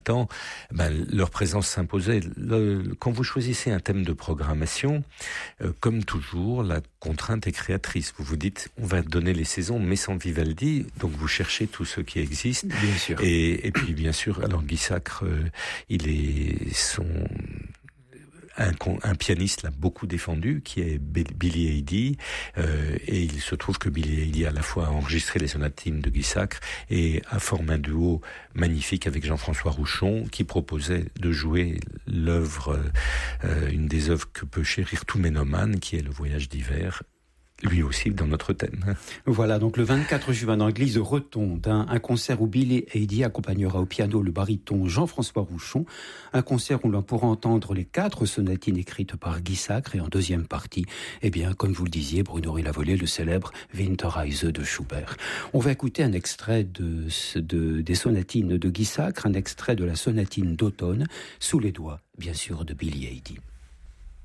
temps, leur présence s'imposait. Quand vous choisissez un thème de programmation, comme toujours, la contrainte est créatrice. Vous vous dites, on va donner les saisons, mais sans Vivaldi, donc vous cherchez tous ceux qui existent. Bien sûr. Et puis, bien sûr, alors Guy Sacre, un pianiste l'a beaucoup défendu, qui est Billy Eady, et il se trouve que Billy Eady a à la fois enregistré les sonatines de Guy Sacre et a formé un duo magnifique avec Jean-François Rouchon, qui proposait de jouer une des œuvres que peut chérir tout mélomane, qui est le Voyage d'hiver, lui aussi dans notre thème. Voilà, donc le 24 juin dans l'église de Retonde, un concert où Billy Eady accompagnera au piano le baryton Jean-François Rouchon, un concert où l'on pourra entendre les 4 sonatines écrites par Guy Sacre, et en deuxième partie, comme vous le disiez, Bruno Rilhavollet, le célèbre Winterreise de Schubert. On va écouter un extrait des sonatines de Guy Sacre, un extrait de la sonatine d'automne, sous les doigts, bien sûr, de Billy Eady.